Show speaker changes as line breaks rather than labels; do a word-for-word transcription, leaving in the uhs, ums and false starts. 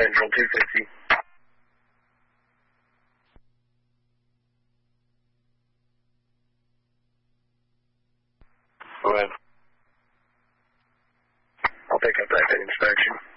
Central two fifty. Go ahead. I'll pick up that inspection.